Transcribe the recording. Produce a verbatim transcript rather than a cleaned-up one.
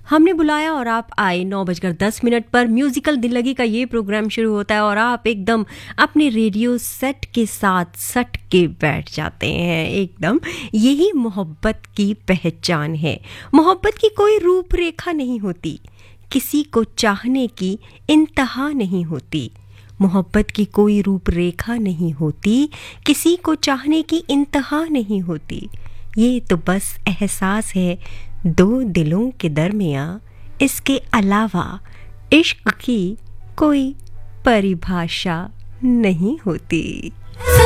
हमने बुलाया और आप आए। नौ बजकर दस मिनट पर म्यूजिकल दिल लगी का ये प्रोग्राम शुरू होता है और आप एकदम अपने रेडियो सेट के साथ सट के बैठ जाते हैं एकदम। यही मोहब्बत की पहचान है। मोहब्बत की कोई रूपरेखा नहीं होती, किसी को चाहने की इंतहा नहीं होती। मोहब्बत की कोई रूपरेखा नहीं होती, किसी को चाहने की इंतहा नहीं होती। ये तो बस एहसास है दो दिलों के दरमियाँ, इसके अलावा इश्क की कोई परिभाषा नहीं होती।